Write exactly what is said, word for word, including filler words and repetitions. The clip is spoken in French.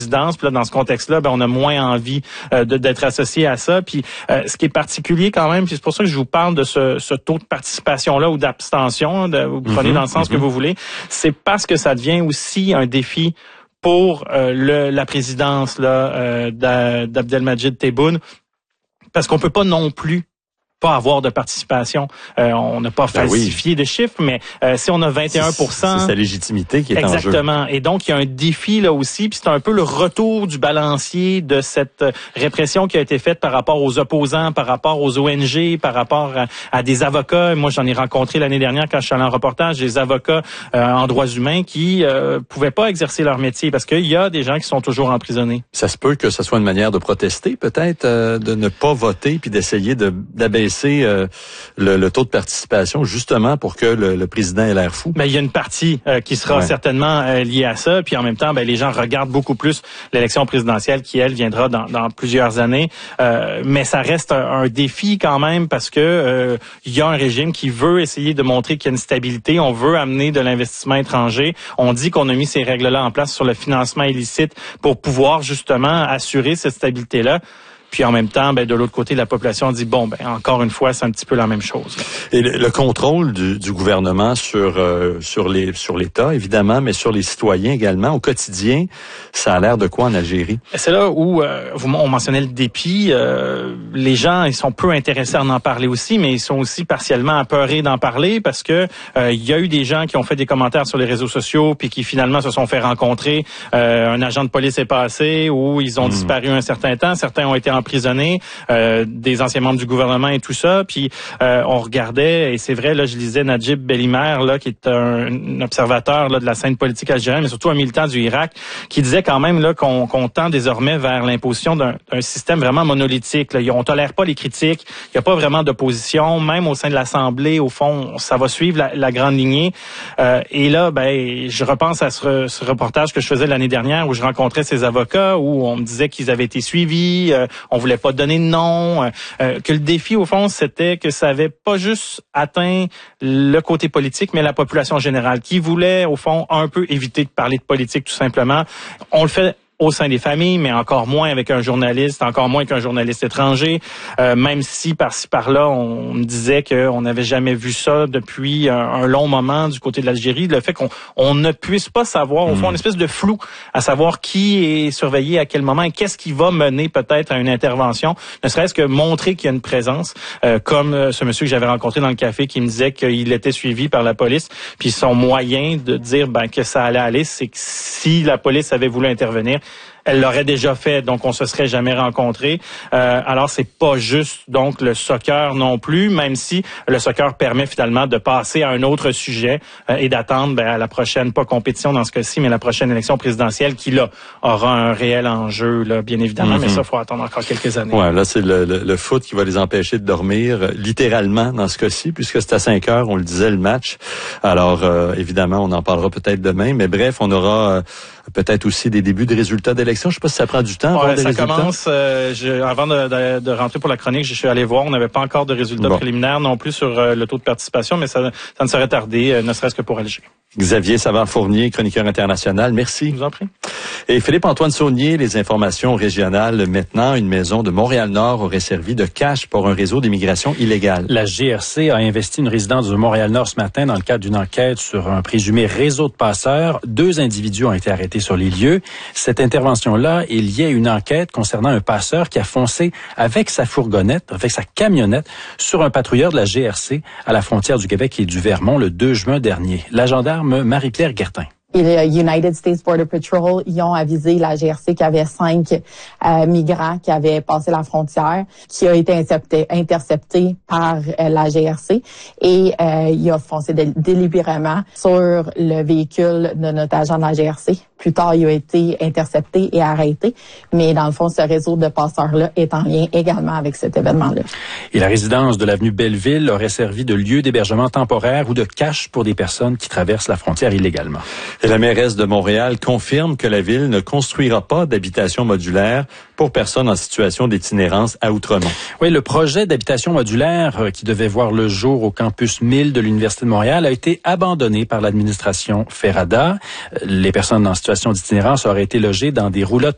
présidence. Puis là, dans ce contexte-là, ben, on a moins envie euh, de, d'être associé à ça. Puis euh, ce qui est particulier quand même, puis c'est pour ça que je vous parle de ce, ce taux de participation-là ou d'abstention, de, vous prenez mm-hmm, dans le sens mm-hmm. que vous voulez, c'est parce que ça devient aussi un défi pour euh, le, la présidence là euh, d'Abdelmadjid Tebboune, parce qu'on peut pas non plus pas avoir de participation. Euh, on n'a pas ben falsifié oui. de chiffres, mais euh, si on a vingt et un pour cent... C'est sa légitimité qui est exactement. en jeu. Exactement. Et donc, il y a un défi là aussi, puis c'est un peu le retour du balancier de cette répression qui a été faite par rapport aux opposants, par rapport aux O N G, par rapport à, à des avocats. Moi, j'en ai rencontré l'année dernière quand je suis allé en reportage, des avocats euh, en droits humains qui euh, pouvaient pas exercer leur métier parce qu'il y a des gens qui sont toujours emprisonnés. Ça se peut que ce soit une manière de protester, peut-être, euh, de ne pas voter puis d'essayer de, d'abaisser Euh, le, le taux de participation, justement pour que le, le président ait l'air fou. Ben, il y a une partie euh, qui sera ouais. certainement euh, liée à ça, puis en même temps, ben, les gens regardent beaucoup plus l'élection présidentielle qui, elle, viendra dans, dans plusieurs années. Euh, mais ça reste un, un défi quand même parce que euh, il y a un régime qui veut essayer de montrer qu'il y a une stabilité. On veut amener de l'investissement étranger. On dit qu'on a mis ces règles-là en place sur le financement illicite pour pouvoir justement assurer cette stabilité-là. Puis en même temps, ben de l'autre côté, la population dit bon, ben encore une fois, c'est un petit peu la même chose. Et le, le contrôle du, du gouvernement sur euh, sur les sur l'État, évidemment, mais sur les citoyens également au quotidien, ça a l'air de quoi en Algérie? C'est là où euh, vous, on mentionnait le dépit. Euh, les gens, ils sont peu intéressés à en parler aussi, mais ils sont aussi partiellement apeurés d'en parler parce que euh, il y a eu des gens qui ont fait des commentaires sur les réseaux sociaux puis qui finalement se sont fait rencontrer. Euh, un agent de police est passé ou ils ont mmh. disparu un certain temps. Certains ont été emprisonnés, euh, des anciens membres du gouvernement et tout ça. Puis euh, on regardait, et c'est vrai, là, je lisais Najib Bellimer, là, qui est un, un observateur là, de la scène politique algérienne, mais surtout un militant du Irak, qui disait quand même là qu'on, qu'on tend désormais vers l'imposition d'un, d'un système vraiment monolithique. Là. On tolère pas les critiques, il n'y a pas vraiment d'opposition, même au sein de l'Assemblée, au fond, ça va suivre la, la grande lignée. Euh, et là, ben, je repense à ce, ce reportage que je faisais l'année dernière où je rencontrais ces avocats, où on me disait qu'ils avaient été suivis, euh, on voulait pas donner de nom, euh, que le défi au fond c'était que ça avait pas juste atteint le côté politique, mais la population générale qui voulait au fond un peu éviter de parler de politique tout simplement. On le fait au sein des familles, mais encore moins avec un journaliste, encore moins qu'un journaliste étranger, euh, même si par-ci par-là, on me disait qu'on n'avait jamais vu ça depuis un, un long moment du côté de l'Algérie, le fait qu'on on ne puisse pas savoir, au fond, une espèce de flou, à savoir qui est surveillé à quel moment et qu'est-ce qui va mener peut-être à une intervention, ne serait-ce que montrer qu'il y a une présence, euh, comme euh, ce monsieur que j'avais rencontré dans le café qui me disait qu'il était suivi par la police, puis son moyen de dire ben, que ça allait aller, c'est que si la police avait voulu intervenir, elle l'aurait déjà fait, donc on se serait jamais rencontrés. Euh, alors c'est pas juste donc le soccer non plus, même si le soccer permet finalement de passer à un autre sujet euh, et d'attendre ben, à la prochaine, pas compétition dans ce cas-ci, mais la prochaine élection présidentielle qui là aura un réel enjeu, là, bien évidemment, mm-hmm. mais ça, il faut attendre encore quelques années. Ouais, là c'est le, le, le foot qui va les empêcher de dormir, littéralement dans ce cas-ci, puisque c'est à cinq heures, on le disait, le match. Alors euh, évidemment, on en parlera peut-être demain, mais bref, on aura euh, peut-être aussi des débuts de résultats d'élections. Je ne sais pas si ça prend du temps. Ouais, des ça résultats. commence. Euh, je, avant de, de, de rentrer pour la chronique, je suis allé voir. On n'avait pas encore de résultats bon. préliminaires non plus sur euh, le taux de participation, mais ça, ça ne serait tardé, euh, ne serait-ce que pour Alger. Xavier Savard-Fournier, chroniqueur international. Merci. Je vous en prie. Et Philippe-Antoine Saunier, les informations régionales maintenant. Une maison de Montréal-Nord aurait servi de cache pour un réseau d'immigration illégale. La G R C a investi une résidence de Montréal-Nord ce matin dans le cadre d'une enquête sur un présumé réseau de passeurs. Deux individus ont été arrêtés sur les lieux. Cette intervention-là est liée à une enquête concernant un passeur qui a foncé avec sa fourgonnette, avec sa camionnette, sur un patrouilleur de la G R C à la frontière du Québec et du Vermont le deux juin dernier. La gendarme Marie-Pierre Guertin. Et le United States Border Patrol, ils ont avisé la G R C qu'il y avait cinq euh, migrants qui avaient passé la frontière, qui a été intercepté, intercepté par euh, la G R C. Et euh, il a foncé dé- délibérément sur le véhicule de notre agent de la G R C. Plus tard, il a été intercepté et arrêté. Mais dans le fond, ce réseau de passeurs-là est en lien également avec cet événement-là. Et la résidence de l'avenue Belleville aurait servi de lieu d'hébergement temporaire ou de cache pour des personnes qui traversent la frontière illégalement. Et la mairesse de Montréal confirme que la ville ne construira pas d'habitation modulaire pour personnes en situation d'itinérance à Outremont. Oui, le projet d'habitation modulaire qui devait voir le jour au campus mille de l'Université de Montréal a été abandonné par l'administration Ferrada. Les personnes en situation d'itinérance auraient été logées dans des roulottes